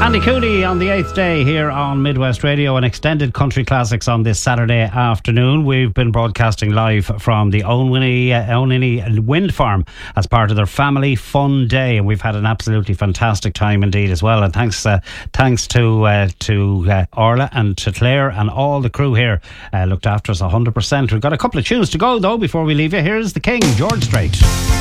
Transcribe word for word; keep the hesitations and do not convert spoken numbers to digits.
Andy Cooney on the eighth day here on Midwest Radio and extended country classics on this Saturday afternoon. We've been broadcasting live from the Onwinny, uh, Onwinny Wind Farm as part of their Family Fun Day, and we've had an absolutely fantastic time indeed as well. And thanks, uh, thanks to uh, to uh, Orla and to Claire and all the crew here uh, looked after us one hundred percent. We've got a couple of tunes to go though before we leave you. Here's the King, George Strait.